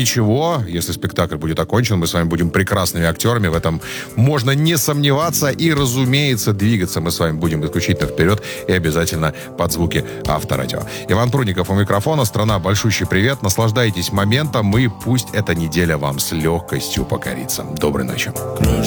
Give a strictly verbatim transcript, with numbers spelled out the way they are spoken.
ничего, если спектакль будет окончен, мы с вами будем прекрасными актерами, в этом можно не сомневаться. И, разумеется, двигаться мы с вами будем исключительно вперед и обязательно под звуки Авторадио. Иван Прудников у микрофона. Страна, большущий привет. Наслаждайтесь моментом, и пусть эта неделя вам с легкостью покорится. Доброй ночи.